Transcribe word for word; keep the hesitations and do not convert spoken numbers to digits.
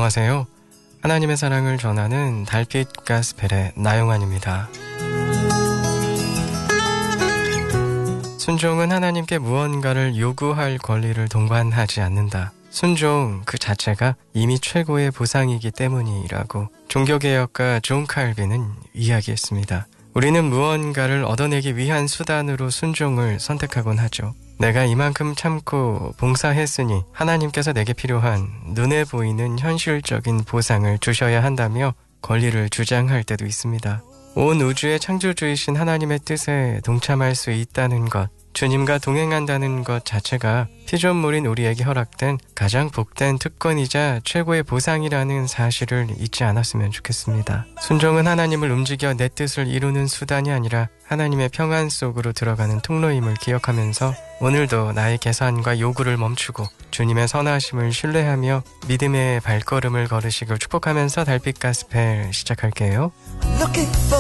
안녕하세요. 하나님의 사랑을 전하는 달빛 가스펠의 나용환입니다. 순종은 하나님께 무언가를 요구할 권리를 동반하지 않는다. 순종 그 자체가 이미 최고의 보상이기 때문이라고 종교개혁가 존 칼빈은 이야기했습니다. 우리는 무언가를 얻어내기 위한 수단으로 순종을 선택하곤 하죠. 내가 이만큼 참고 봉사했으니 하나님께서 내게 필요한 눈에 보이는 현실적인 보상을 주셔야 한다며 권리를 주장할 때도 있습니다. 온 우주의 창조주이신 하나님의 뜻에 동참할 수 있다는 것, 주님과 동행한다는 것 자체가 피조물인 우리에게 허락된 가장 복된 특권이자 최고의 보상이라는 사실을 잊지 않았으면 좋겠습니다. 순종은 하나님을 움직여 내 뜻을 이루는 수단이 아니라 하나님의 평안 속으로 들어가는 통로임을 기억하면서 오늘도 나의 계산과 요구를 멈추고 주님의 선하심을 신뢰하며 믿음의 발걸음을 걸으시길 축복하면서 달빛 가스펠 시작할게요.